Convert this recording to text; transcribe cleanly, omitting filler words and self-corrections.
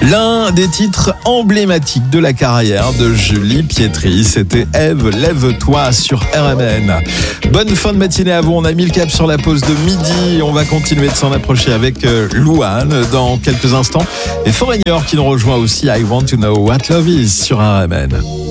L'un des titres emblématiques de la carrière de Julie Pietri, c'était Ève, lève-toi sur RMN. Bonne fin de matinée à vous, on a mis le cap sur la pause de midi, on va continuer de s'en approcher avec Louane dans quelques instants. Et Foreigner qui nous rejoint aussi, I Want to Know What Love Is sur RMN.